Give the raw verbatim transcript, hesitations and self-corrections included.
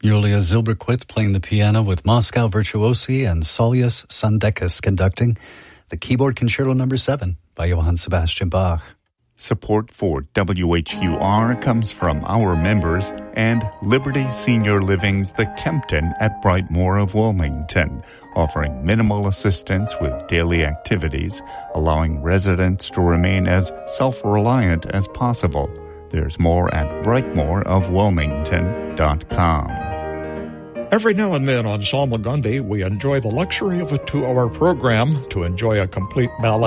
Yulia Zilberquit playing the piano with Moscow Virtuosi and Saulius Sandekas conducting the keyboard concerto number seven by Johann Sebastian Bach. Support for W H U R comes from our members and Liberty Senior Living's The Kempton at Brightmoor of Wilmington, offering minimal assistance with daily activities, allowing residents to remain as self-reliant as possible. There's more at brightmoor of wilmington dot com. Every now and then on Salmagundi, we enjoy the luxury of a two-hour program to enjoy a complete ballet